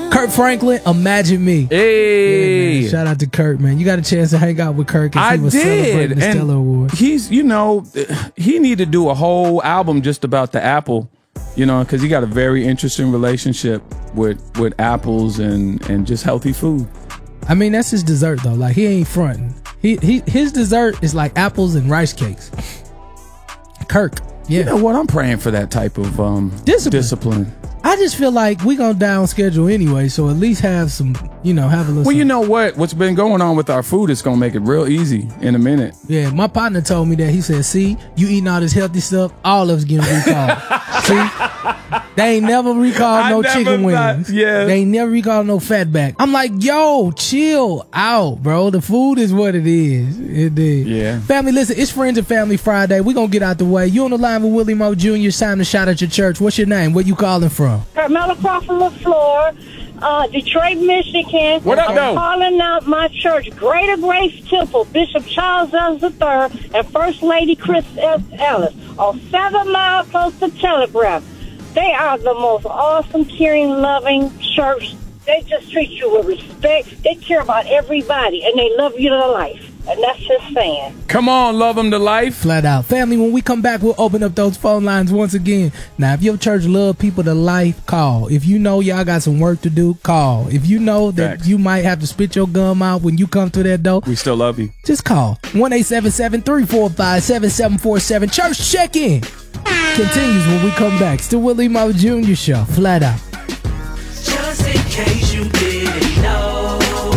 Kirk Franklin, Imagine Me. Hey. Yeah, man. Shout out to Kirk, man. You got a chance to hang out with Kirk as he was celebrating the Stellar Award. He's, he need to do a whole album just about the apple, because he got a very interesting relationship with apples and just healthy food. I mean, that's his dessert, though. Like, he ain't fronting. His dessert is like apples and rice cakes. Kirk, yeah. You know what? I'm praying for that type of discipline. I just feel like we gonna die on schedule anyway, so at least have some, have a little. Well, you know what? What's been going on with our food is gonna make it real easy in a minute. Yeah, my partner told me that. He said, "See, you eating all this healthy stuff, all of us getting recalled." See, they ain't never recalled no chicken wings. Yeah, they ain't never recalled no fatback. I'm like, yo, chill out, bro. The food is what it is. It is. Yeah. Family, listen, it's Friends and Family Friday. We gonna get out the way. You on the line with Willie Moe Jr. It's time to shout at your church. What's your name? Where you calling from? Carmela Crawford LaFleur, Detroit, Michigan. What up, though? I'm calling out my church, Greater Grace Temple, Bishop Charles Ellis III, and First Lady Chris S. Ellis, on 7 Mile close to Telegraph. They are the most awesome, caring, loving church. They just treat you with respect. They care about everybody, and they love you to life. And that's just saying. Come on, love them to life. Flat out. Family, when we come back, we'll open up those phone lines once again. Now, if your church love people to life, call. If you know y'all got some work to do, call. If you know that you might have to spit your gum out when you come to that door, we still love you. Just call. 1-877-345-7747. Church check-in continues when we come back. It's the Willie Moe Jr. Show. Flat out. Just in case you didn't know,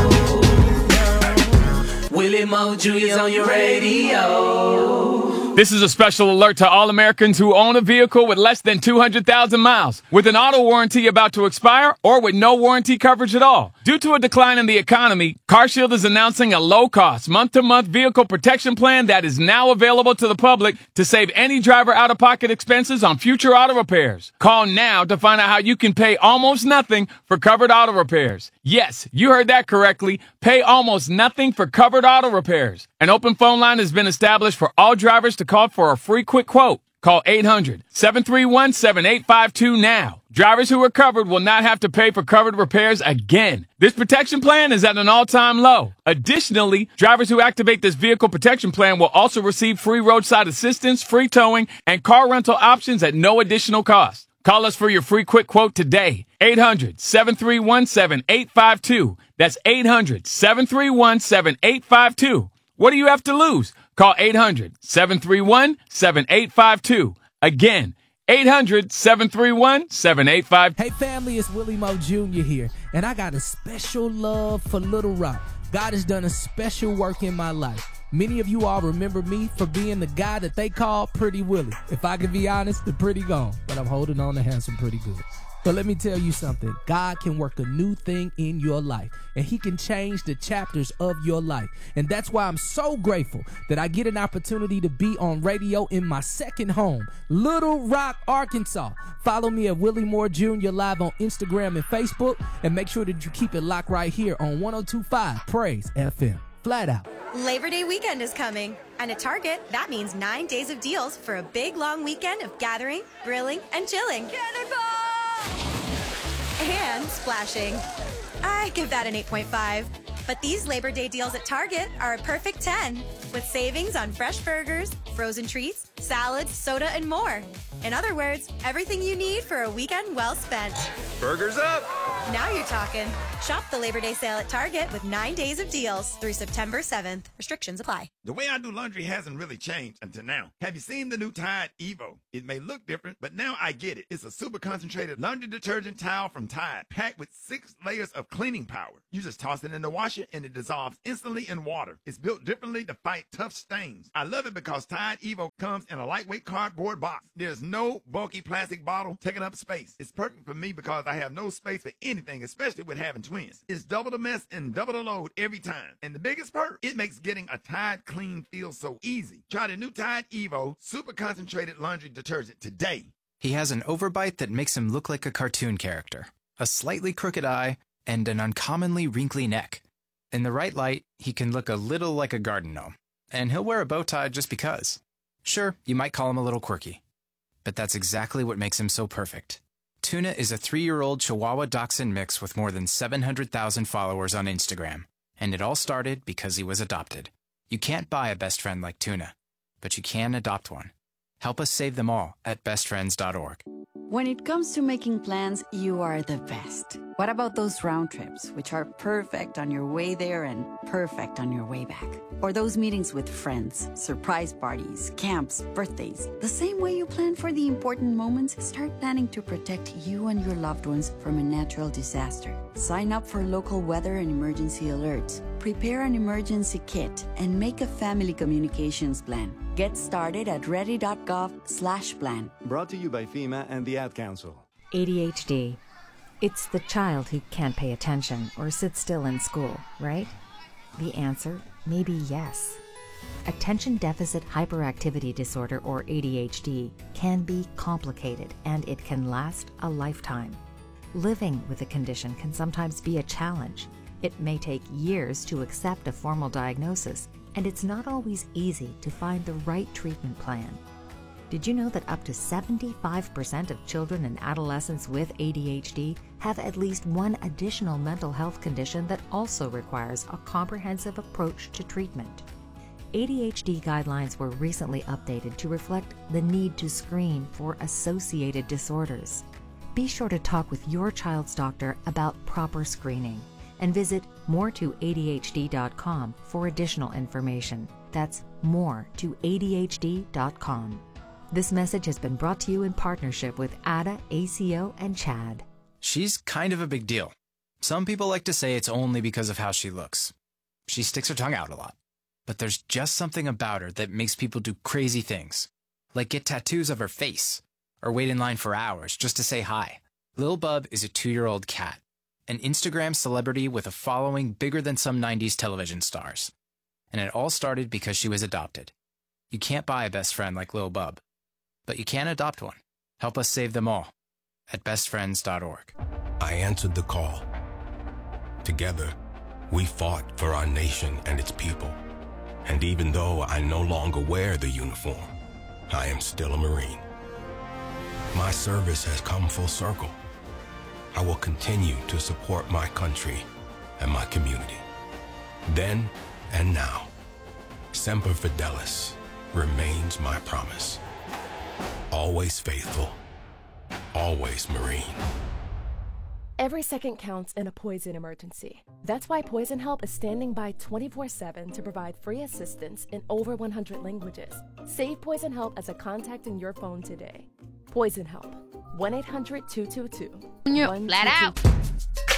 Willie Moe Jr. is on your radio. This is a special alert to all Americans who own a vehicle with less than 200,000 miles, with an auto warranty about to expire, or with no warranty coverage at all. Due to a decline in the economy, CarShield is announcing a low-cost, month-to-month vehicle protection plan that is now available to the public to save any driver out-of-pocket expenses on future auto repairs. Call now to find out how you can pay almost nothing for covered auto repairs. Yes, you heard that correctly. Pay almost nothing for covered auto repairs. An open phone line has been established for all drivers to call for a free quick quote. Call 800-731-7852 now. Drivers who are covered will not have to pay for covered repairs again. This protection plan is at an all-time low. Additionally, drivers who activate this vehicle protection plan will also receive free roadside assistance, free towing, and car rental options at no additional cost. Call us for your free quick quote today. 800-731-7852. That's 800-731-7852. What do you have to lose? Call 800-731-7852. Again, 800-731-7852. Hey family, it's Willie Moe Jr. here, and I got a special love for Little Rock. God has done a special work in my life. Many of you all remember me for being the guy that they call Pretty Willie. If I can be honest, the pretty gone, but I'm holding on to handsome pretty good. But let me tell you something. God can work a new thing in your life, and he can change the chapters of your life. And that's why I'm so grateful that I get an opportunity to be on radio in my second home, Little Rock, Arkansas. Follow me at Willie Moore Jr. live on Instagram and Facebook, and make sure that you keep it locked right here on 102.5 Praise FM. Flat out. Labor Day weekend is coming, and at Target, that means 9 days of deals for a big, long weekend of gathering, grilling, and chilling. And splashing. I give that an 8.5. But these Labor Day deals at Target are a perfect 10, with savings on fresh burgers, frozen treats, salads, soda, and more. In other words, everything you need for a weekend well spent. Burgers up! Now you're talking. Shop the Labor Day sale at Target with 9 days of deals through September 7th. Restrictions apply. The way I do laundry hasn't really changed until now. Have you seen the new Tide Evo? It may look different, but now I get it. It's a super concentrated laundry detergent towel from Tide, packed with 6 layers of cleaning power. You just toss it in the washer and it dissolves instantly in water. It's built differently to fight tough stains. I love it because Tide Evo comes in a lightweight cardboard box. There's no bulky plastic bottle taking up space. It's perfect for me because I have no space for anything, especially with having twins. It's double the mess and double the load every time. And the biggest perk, it makes getting a Tide clean feel so easy. Try the new Tide Evo super concentrated laundry detergent today. He has an overbite that makes him look like a cartoon character, a slightly crooked eye, and an uncommonly wrinkly neck. In the right light, he can look a little like a garden gnome, and he'll wear a bow tie just because. Sure, you might call him a little quirky, but that's exactly what makes him so perfect. Tuna is a 3-year-old Chihuahua Dachshund mix with more than 700,000 followers on Instagram. And it all started because he was adopted. You can't buy a best friend like Tuna, but you can adopt one. Help us save them all at bestfriends.org. When it comes to making plans, you are the best. What about those round trips, which are perfect on your way there and perfect on your way back? Or those meetings with friends, surprise parties, camps, birthdays. The same way you plan for the important moments, start planning to protect you and your loved ones from a natural disaster. Sign up for local weather and emergency alerts. Prepare an emergency kit and make a family communications plan. Get started at ready.gov/plan. Brought to you by FEMA and the Ad Council. ADHD. It's the child who can't pay attention or sit still in school, right? The answer may be yes. Attention Deficit Hyperactivity Disorder, or ADHD, can be complicated and it can last a lifetime. Living with a condition can sometimes be a challenge. It may take years to accept a formal diagnosis, and it's not always easy to find the right treatment plan. Did you know that up to 75% of children and adolescents with ADHD have at least one additional mental health condition that also requires a comprehensive approach to treatment? ADHD guidelines were recently updated to reflect the need to screen for associated disorders. Be sure to talk with your child's doctor about proper screening and visit moretoadhd.com for additional information. That's moretoadhd.com. This message has been brought to you in partnership with ADA, ACO, and CHAD. She's kind of a big deal. Some people like to say it's only because of how she looks. She sticks her tongue out a lot. But there's just something about her that makes people do crazy things, like get tattoos of her face, or wait in line for hours just to say hi. Lil Bub is a 2-year-old cat, an Instagram celebrity with a following bigger than some 90s television stars. And it all started because she was adopted. You can't buy a best friend like Lil Bub, but you can adopt one. Help us save them all at bestfriends.org. I answered the call. Together, we fought for our nation and its people. And even though I no longer wear the uniform, I am still a Marine. My service has come full circle. I will continue to support my country and my community. Then and now, Semper Fidelis remains my promise. Always faithful, always Marine. Every second counts in a poison emergency. That's why Poison Help is standing by 24/7 to provide free assistance in over 100 languages. Save Poison Help as a contact in your phone today. Poison Help. 1-800-222. Flat out.